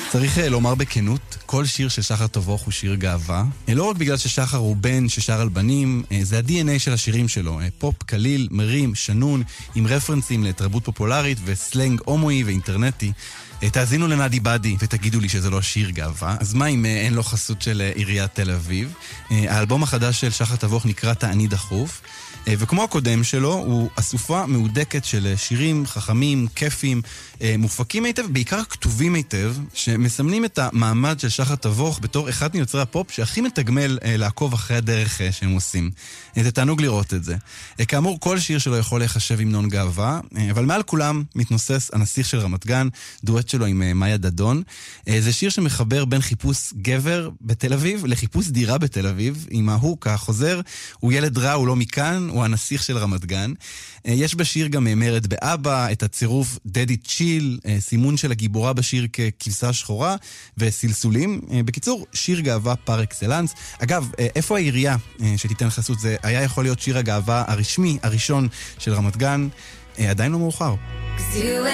צריך לומר בכנות, כל שיר של שחר תבוך הוא שיר גאווה. לא רק בגלל ששחר הוא בן ששר על בנים, זה ה-DNA של השירים שלו. פופ, קליל, מרים, שנון, עם רפרנסים לתרבות פופולרית וסלנג הומואי ואינטרנטי. תאזינו לנדי בדי ותגידו לי שזה לא שיר גאווה. אז מה אם אין לו חסות של עיריית תל אביב? האלבום החדש של שחר תבוך נקרא תעני דחוף. וכמו הקודם שלו, הוא אסופה מהודקת של שירים חכמים, כיפים, מופקים היטב, בעיקר כתובים היטב, שמסמנים את המעמד של שחר תבוך בתור אחד מיוצרי הפופ שהכי מתגמל לעקוב אחרי הדרך שהם עושים. זה תענוג לראות את זה. כאמור, כל שיר שלו יכול להיחשב המנון גאווה, אבל מעל כולם מתנוסס הנסיך של רמת גן, דואט שלו עם מאיה דדון. זה שיר שמחבר בין חיפוש גבר בתל אביב לחיפוש דירה בתל אביב, עם ההוק החוזר, הוא ילד רע, הוא לא מכאן, הוא הנסיך של רמת גן. יש בשיר גם מרד באבא, את הצירוף דדי צ'יל, סימון של הגיבורה בשיר ככבשה שחורה, וסלסולים. בקיצור, שיר גאווה פר אקסלנס. אגב, איפה העירייה שתיתן חסות? זה היה יכול להיות שיר הגאווה הרשמי, הראשון של רמת גן. עדיין לא מאוחר.